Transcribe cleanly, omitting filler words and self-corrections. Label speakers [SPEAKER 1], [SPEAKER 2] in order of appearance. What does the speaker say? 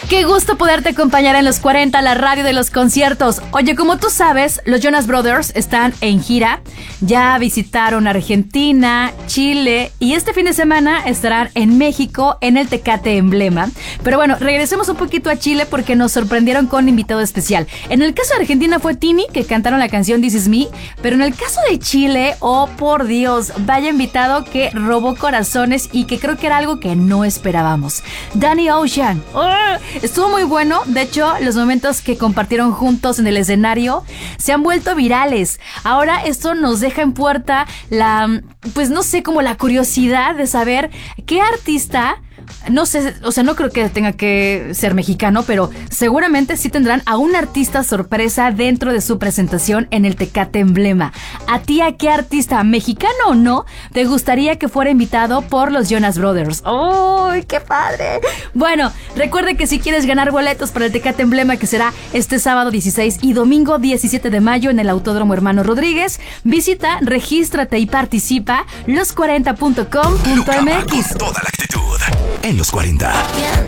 [SPEAKER 1] Qué gusto poderte acompañar en los 40, la radio de los conciertos. Oye, como tú sabes, los Jonas Brothers están en gira. Ya visitaron Argentina, Chile y este fin de semana estarán en México en el Tecate Emblema. Pero bueno, regresemos un poquito a Chile porque nos sorprendieron con invitado especial. En el caso de Argentina fue Tini, que cantaron la canción This Is Me. Pero en el caso de Chile, oh por Dios, vaya invitado que robó corazones y que creo que era algo que no esperábamos. Danny Ocean. Estuvo muy bueno. De hecho, los momentos que compartieron juntos en el escenario se han vuelto virales. Ahora esto nos deja en puerta pues no sé, como la curiosidad de saber qué artista... No sé, o sea, no creo que tenga que ser mexicano, pero seguramente sí tendrán a un artista sorpresa dentro de su presentación en el Tecate Emblema. ¿A ti a qué artista, mexicano o no, te gustaría que fuera invitado por los Jonas Brothers? ¡Uy, qué padre! Bueno, recuerde que si quieres ganar boletos para el Tecate Emblema, que será este sábado 16 y domingo 17 de mayo en el Autódromo Hermano Rodríguez, visita, regístrate y participa los40.com.mx.
[SPEAKER 2] Toda la actitud en los 40.